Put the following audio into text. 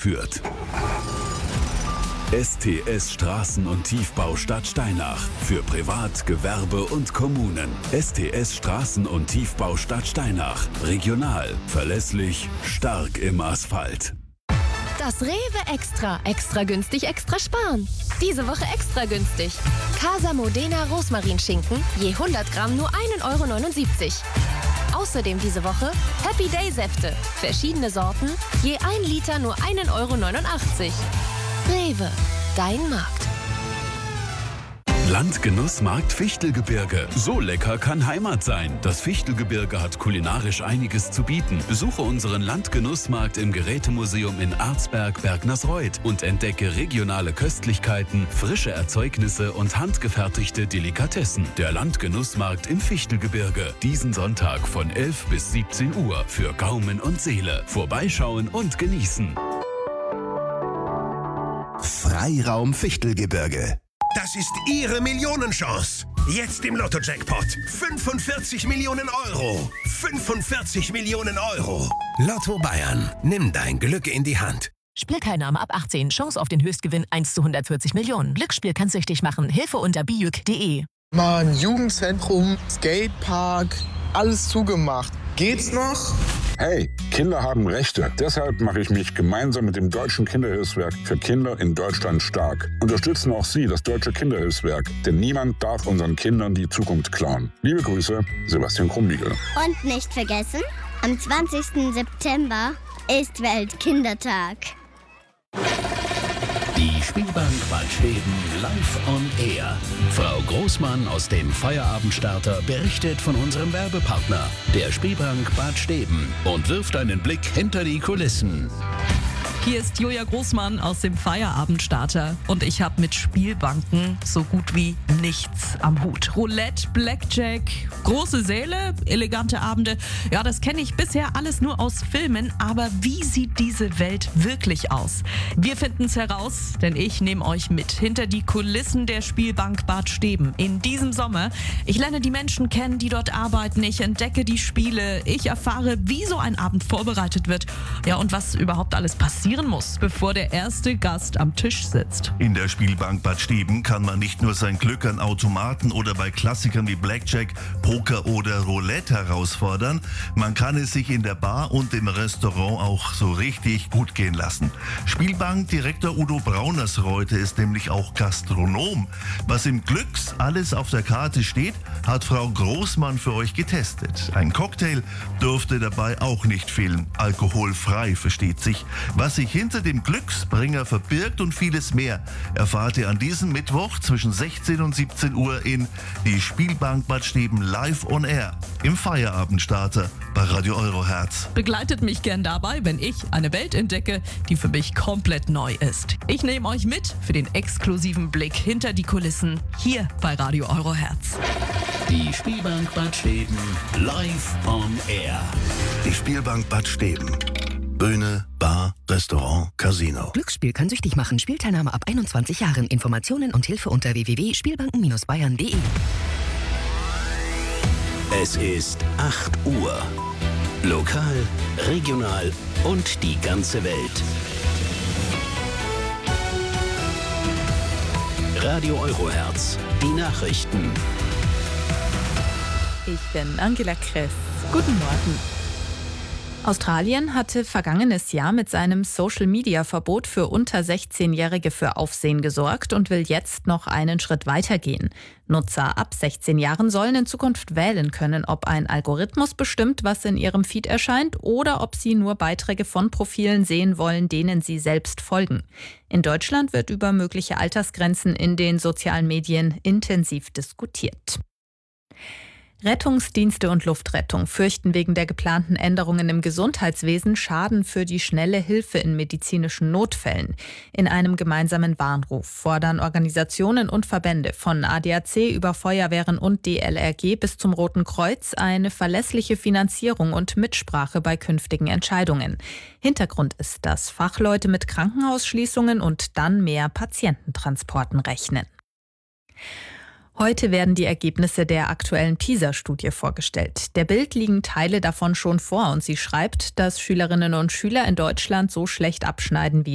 führt. STS Straßen- und Tiefbau Stadtsteinach. Für Privat, Gewerbe und Kommunen. STS Straßen- und Tiefbau Stadtsteinach. Regional, verlässlich, stark im Asphalt. Das Rewe Extra. Extra günstig, extra sparen. Diese Woche extra günstig. Casa Modena Rosmarinschinken. Je 100 Gramm nur 1,79 €. Außerdem diese Woche Happy Day Säfte. Verschiedene Sorten. Je 1 Liter nur 1,89 €. Rewe. Dein Markt. Landgenussmarkt Fichtelgebirge. So lecker kann Heimat sein. Das Fichtelgebirge hat kulinarisch einiges zu bieten. Besuche unseren Landgenussmarkt im Gerätemuseum in Arzberg, Bergnersreuth und entdecke regionale Köstlichkeiten, frische Erzeugnisse und handgefertigte Delikatessen. Der Landgenussmarkt im Fichtelgebirge. Diesen Sonntag von 11 bis 17 Uhr für Gaumen und Seele. Vorbeischauen und genießen. Freiraum Fichtelgebirge. Das ist Ihre Millionenchance. Jetzt im Lotto-Jackpot. 45 Millionen €. 45 Millionen €. Lotto Bayern. Nimm dein Glück in die Hand. Spielteilnahme ab 18. Chance auf den Höchstgewinn 1 zu 140 Millionen. Glücksspiel kann süchtig machen. Hilfe unter bijuk.de. Mann, Jugendzentrum, Skatepark, alles zugemacht. Geht's noch? Hey, Kinder haben Rechte. Deshalb mache ich mich gemeinsam mit dem Deutschen Kinderhilfswerk für Kinder in Deutschland stark. Unterstützen auch Sie das Deutsche Kinderhilfswerk, denn niemand darf unseren Kindern die Zukunft klauen. Liebe Grüße, Sebastian Krumbiegel. Und nicht vergessen, am 20. September ist Weltkindertag. Die Spielbank Bad Steben live on air. Frau Großmann aus dem Feierabendstarter berichtet von unserem Werbepartner, der Spielbank Bad Steben, und wirft einen Blick hinter die Kulissen. Hier ist Julia Großmann aus dem Feierabendstarter und ich habe mit Spielbanken so gut wie nichts am Hut. Roulette, Blackjack, große Säle, elegante Abende, ja, das kenne ich bisher alles nur aus Filmen, aber wie sieht diese Welt wirklich aus? Wir finden es heraus, denn ich nehme euch mit hinter die Kulissen der Spielbank Bad Steben in diesem Sommer. Ich lerne die Menschen kennen, die dort arbeiten, ich entdecke die Spiele, ich erfahre, wie so ein Abend vorbereitet wird, ja, und was überhaupt alles passieren muss, bevor der erste Gast am Tisch sitzt. In der Spielbank Bad Steben kann man nicht nur sein Glück an Automaten oder bei Klassikern wie Blackjack, Poker oder Roulette herausfordern, man kann es sich in der Bar und im Restaurant auch so richtig gut gehen lassen. Spielbankdirektor Udo Braunersreuth ist nämlich auch Gastronom. Was im Glücks alles auf der Karte steht, hat Frau Großmann für euch getestet. Ein Cocktail dürfte dabei auch nicht fehlen. Alkoholfrei, versteht sich. Was sich hinter dem Glücksbringer verbirgt und vieles mehr, erfahrt ihr an diesem Mittwoch zwischen 16 und 17 Uhr in die Spielbank Bad Steben live on air im Feierabendstarter bei Radio Euroherz. Begleitet mich gern dabei, wenn ich eine Welt entdecke, die für mich komplett neu ist. Ich nehme euch mit für den exklusiven Blick hinter die Kulissen hier bei Radio Euroherz. Die Spielbank Bad Steben live on air. Die Spielbank Bad Steben. Bühne, Bar, Restaurant, Casino. Glücksspiel kann süchtig machen. Spielteilnahme ab 21 Jahren. Informationen und Hilfe unter www.spielbanken-bayern.de. Es ist 8 Uhr. Lokal, regional und die ganze Welt. Radio Euroherz, die Nachrichten. Ich bin Angela Kress. Guten Morgen. Australien hatte vergangenes Jahr mit seinem Social-Media-Verbot für unter 16-Jährige für Aufsehen gesorgt und will jetzt noch einen Schritt weiter gehen. Nutzer ab 16 Jahren sollen in Zukunft wählen können, ob ein Algorithmus bestimmt, was in ihrem Feed erscheint, oder ob sie nur Beiträge von Profilen sehen wollen, denen sie selbst folgen. In Deutschland wird über mögliche Altersgrenzen in den sozialen Medien intensiv diskutiert. Rettungsdienste und Luftrettung fürchten wegen der geplanten Änderungen im Gesundheitswesen Schaden für die schnelle Hilfe in medizinischen Notfällen. In einem gemeinsamen Warnruf fordern Organisationen und Verbände von ADAC über Feuerwehren und DLRG bis zum Roten Kreuz eine verlässliche Finanzierung und Mitsprache bei künftigen Entscheidungen. Hintergrund ist, dass Fachleute mit Krankenhausschließungen und dann mehr Patiententransporten rechnen. Heute werden die Ergebnisse der aktuellen PISA-Studie vorgestellt. Der Bild liegen Teile davon schon vor und sie schreibt, dass Schülerinnen und Schüler in Deutschland so schlecht abschneiden wie